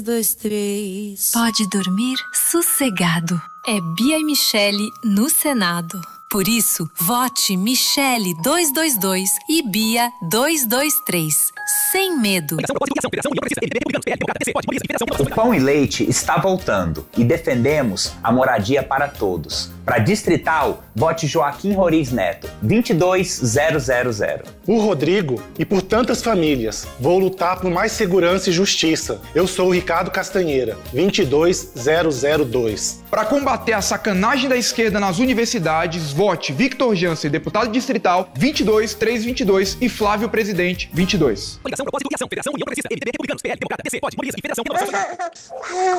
2, 3. Pode dormir sossegado. É Bia e Michele no Senado. Por isso, vote Michele 222 e Bia 223. Sem medo. O Pão e Leite está voltando e defendemos a moradia para todos. Para Distrital, vote Joaquim Roriz Neto, 22000. Por Rodrigo e por tantas famílias, vou lutar por mais segurança e justiça. Eu sou o Ricardo Castanheira, 22002. Para combater a sacanagem da esquerda nas universidades, vote Victor Jansen, deputado distrital, 22322 e Flávio Presidente, 22. Coligação, propósito e ação. Federação, União Progressista, MDB, Republicanos, PL, Democrata, DC, POD, Polícia e Federação.